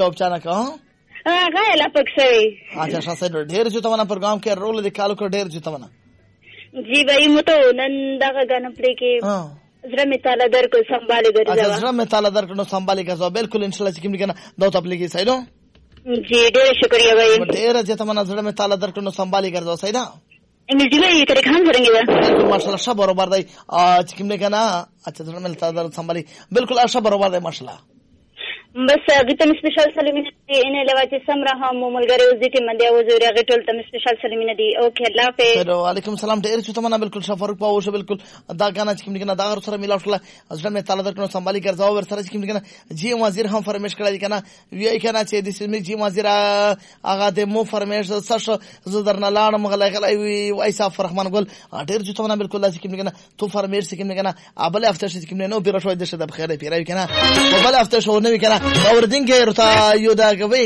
جواب چانه که غاله پکسوي اچھا شاسه ډیر چې تمنا پروګرام کې رول د کالو کو ډیر چې تمنا جی بھائی متو نن دغه غنه پرې کې زړه می تعالی درکو سنبالي ګرځوا اچھا زړه می تعالی درکو نو سنبالي ګرځوا بالکل ان شاء الله چې کوم کنه دا تپلی کې صحیح نو جی ډیر شکریا بھائی ډیر چې تمنا زړه می تعالی درکو نو سنبالي ګرځوا صحیح ده انګلیزي به یې کړه خان څنګه بالکل ماشاءالله شب برابر دی چې کوم کنه اچھا زړه می تعالی درکو سنبالي بالکل شب برابر دی ماشاءالله بس غیتم سپیشل سلامونه دي ان لواجه سمره هم ملګری وزیت منده او زوري غټول تم سپیشل سلامونه دي اوکې الله حافظ وعلیکم السلام ډیر چې تمنا بالکل شفرق پاو شو بالکل دا غانا چې کوم کنه دا سره ملاو شله ازره می تعالی درکو سنبالي ګرځاو ور سره چې کوم کنه جی وزیر هم فرمایش کړی کنه وی کنه چې د سیمه جی وزیر هغه د مو فرمایش سره زدرنا لاړ مغلای غلای وای صاحب رحمان ګل ډیر چې تمنا بالکل چې کوم کنه تو فرمایش چې کوم کنه ابل افتر چې کوم نو بیره شوی د شه د بخیره پیراوی کنه ابل افتر شو نو کنه اور دین کې رتا یو دا کوي